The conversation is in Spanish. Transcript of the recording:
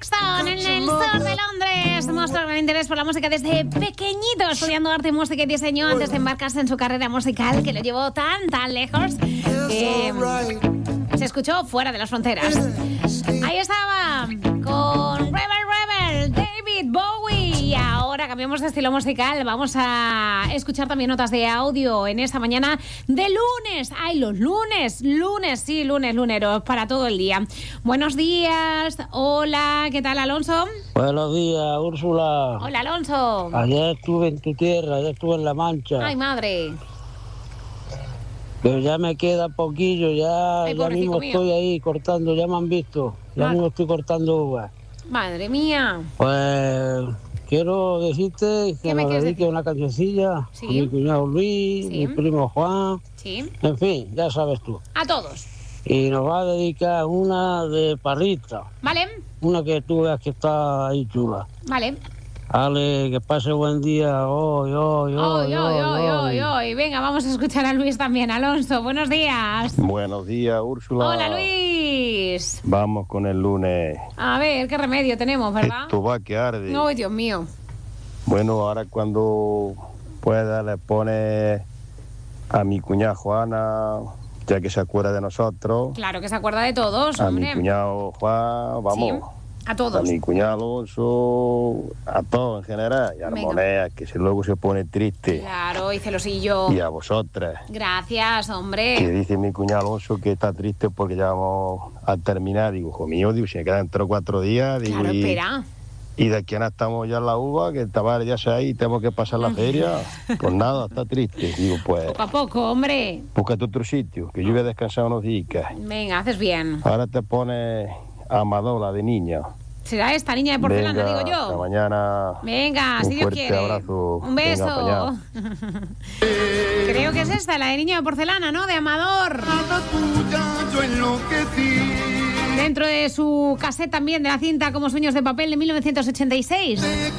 Brixton, en el sur de Londres. Mostró gran interés por la música desde pequeñito, estudiando arte, música y diseño antes de embarcarse en su carrera musical, que lo llevó tan lejos. Se escuchó fuera de las fronteras. Ahí estaba, con Rebel, David Bowie. Y ahora cambiamos de estilo musical. Vamos a escuchar también notas de audio en esta mañana de lunes. ¡Ay, los lunes! Sí, luneros para todo el día. Buenos días. Hola, ¿qué tal, Alonso? Buenos días, Úrsula. Hola, Alonso. Ayer estuve en tu tierra, ayer estuve en La Mancha. ¡Ay, madre! Pero ya me queda poquillo, ya mismo estoy ahí cortando, ya me han visto. Ya mismo estoy cortando uvas. Madre mía. Pues quiero decirte que me dedique una cancioncilla. ¿Sí? Con mi cuñado Luis, ¿Sí? mi primo Juan. Sí. En fin, ya sabes tú. A todos. Y nos va a dedicar una de Parrita. Vale. Una que tú veas que está ahí chula. Vale. Ale, que pase buen día. Hoy. Venga, vamos a escuchar a Luis también. Alonso, buenos días. Buenos días, Úrsula. Hola, Luis. Vamos con el lunes. A ver, qué remedio tenemos, ¿verdad? Esto va que arde. No, Dios mío. Bueno, ahora cuando pueda le pone a mi cuñada Juana, ya que se acuerda de nosotros. Claro que se acuerda de todos, a hombre. mi cuñado Juan, vamos. Sí, a todos. A mi cuñado Alonso, a todos en general. Y a Armonea, que luego se pone triste. Claro, y celosillo. Y a vosotras. Gracias, hombre. Que dice mi cuñado Alonso que está triste porque ya vamos a terminar. Digo, hijo mío, digo, si me quedan 3 o 4 días. Digo, Claro, espera. Y de aquí a nada estamos ya en la uva, que el tabar ya se ahí, tenemos que pasar la feria. Pues nada, está triste. Digo, pues... Poco a poco, hombre. Búscate otro sitio, que yo voy a descansar unos días. Venga, haces bien. Ahora te pones Amadola de niña. ¿Será esta niña de porcelana, venga, digo yo? Hasta mañana. Venga, un si Dios quiere. Abrazo. Un beso. Venga, creo que es esta, la de niña de porcelana, ¿no? De Amador. Dentro de su cassette también de la cinta Como sueños de papel de 1986.